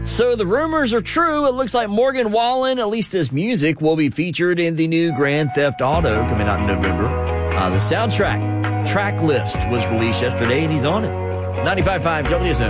So the rumors are true. It looks like Morgan Wallen, at least his music, will be featured in the new Grand Theft Auto coming out in November. The soundtrack track list was released yesterday, and he's on it. 95.5 WSM.